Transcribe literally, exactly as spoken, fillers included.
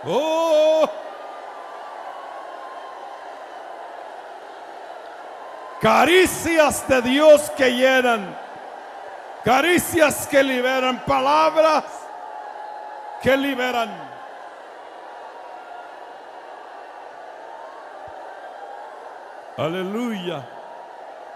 Oh, caricias de Dios que llenan, caricias que liberan, palabras que liberan. Aleluya.